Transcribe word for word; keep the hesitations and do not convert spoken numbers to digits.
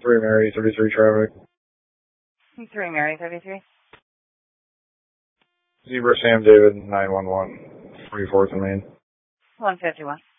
three Mary, thirty-three traffic. three Mary, thirty-three. Zebra Sam David, nine one one, forty-fourth and Main. one fifty-one.